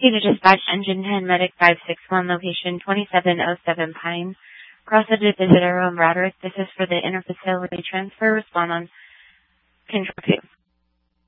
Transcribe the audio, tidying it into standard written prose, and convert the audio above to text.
Key to dispatch engine 10, medic 561, location 2707 Pine. Crossed to Isidro and Broderick. This is for the interfacility transfer. Respond on control 2.